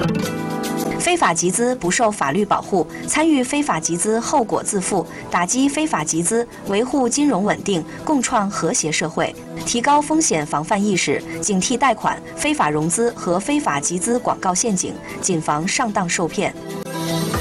非法集资不受法律保护，参与非法集资后果自负，打击非法集资，维护金融稳定，共创和谐社会，提高风险防范意识，警惕贷款、非法融资和非法集资广告陷阱，谨防上当受骗。